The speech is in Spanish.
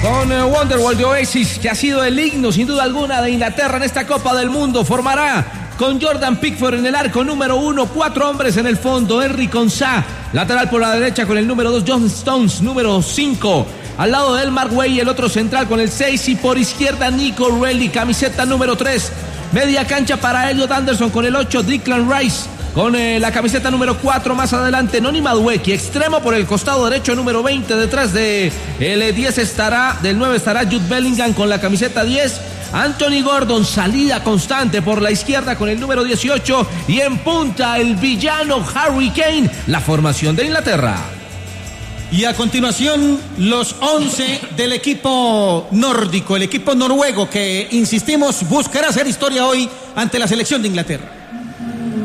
con Wonderwall de Oasis, que ha sido el himno sin duda alguna de Inglaterra en esta Copa del Mundo. Formará con Jordan Pickford en el arco número 1, 4 hombres en el fondo. Henry Konsa, lateral por la derecha con el número 2, John Stones, número 5. Al lado de él, Mark Way, el otro central con el 6. Y por izquierda, Nico Reilly, camiseta número 3. Media cancha para Elliot Anderson con el 8, Declan Rice con la camiseta número 4. Más adelante, Noni Madueke, extremo por el costado derecho, número 20. Detrás de el 10 estará, del 9 estará Jude Bellingham con la camiseta 10. Anthony Gordon, salida constante por la izquierda con el número 18. Y en punta, el villano Harry Kane, la formación de Inglaterra. Y a continuación, los 11 del equipo nórdico, el equipo noruego que, insistimos, buscará hacer historia hoy ante la selección de Inglaterra.